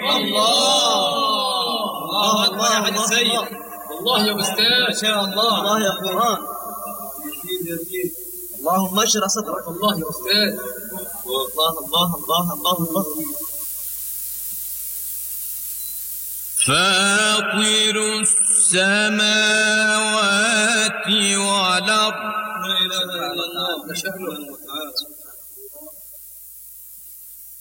الله أكبر يا حاج السيد. الله يا أستاذ، ما شاء الله. الله يا قرآن. اللهم اشرح صدرك. الله يا أستاذ. الله الله الله الله الله. فاطر السماوات والأرض. لا إله إلا الله.